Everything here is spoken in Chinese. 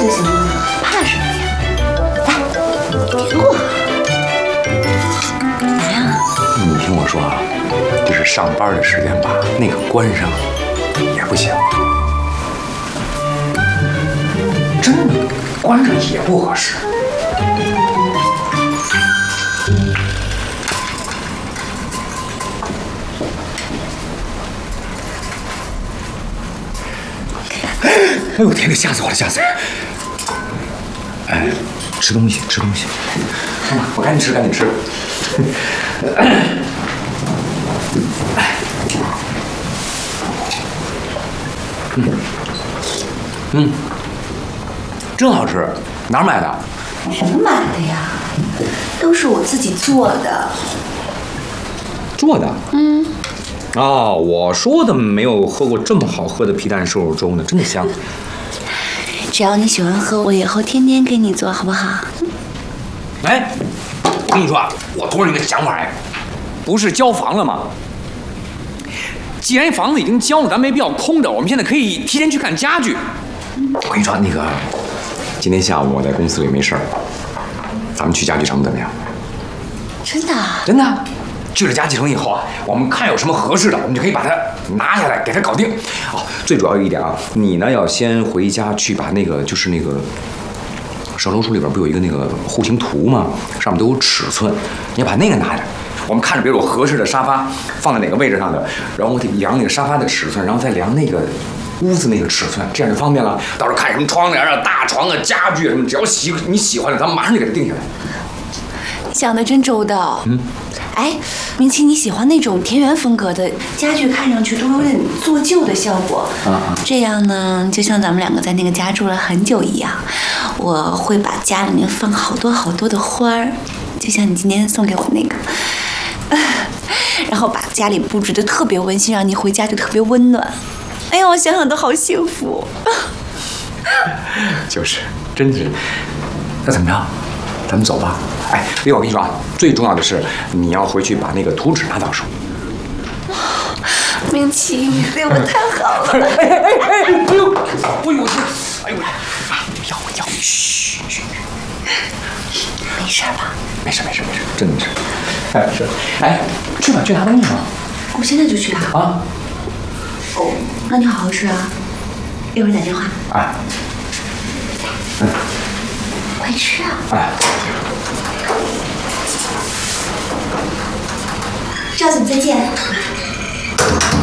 就行了，怕什么呀？来，点我。来啊！ 你听我说啊，就是上班的时间吧，那个关上也不行，真的关上也不合适。哎呦天哪，吓死我了，吓死我了！哎，吃东西，吃东西。看吧，我赶紧吃，赶紧吃。真好吃，哪儿买的？ 什么买的呀？都是我自己做的。 做的？哦，我说的没有喝过这么好喝的皮蛋瘦肉粥呢，真的香。 只要你喜欢喝，我以后天天给你做，好不好？ 哎，我跟你说啊，我突然有个想法哎，不是交房了吗？既然房子已经交了，咱没必要空着，我们现在可以提前去看家具。我跟你说，那个今天下午我在公司里没事儿，咱们去家具城怎么样？ 真的？ 真的。去了家具城以后啊，我们看有什么合适的，我们就可以把它拿下来，给它搞定。哦，最主要一点啊，你呢要先回家去把那个就是那个售楼处里边不有一个那个户型图吗？上面都有尺寸，你要把那个拿来。我们看着比如有合适的沙发放在哪个位置上的，然后我得量那个沙发的尺寸，然后再量那个屋子那个尺寸，这样就方便了。到时候看什么窗帘啊、大床啊、家具啊什么，只要你喜欢的，咱们马上就给它定下来。 想得真周到。哎，明琪，你喜欢那种田园风格的家具，看上去都有点做旧的效果。这样呢，就像咱们两个在那个家住了很久一样。我会把家里面放好多好多的花儿，就像你今天送给我那个，然后把家里布置得特别温馨，让你回家就特别温暖。哎呀，我想想都好幸福。 就是，真是。那怎么着？咱们走吧。哎，另外我跟你说啊，最重要的是你要回去把那个图纸拿到手。 明琪，你对我太好了。 哎呦，哎呦，要，嘘， 没事吧？ 没事，真没事。哎，是，哎，去吧，去拿东西吧。 我现在就去拿。 啊。 哦，那你好好吃啊，一会儿打电话。 哎。 快吃啊！ 哎。 赵总再见。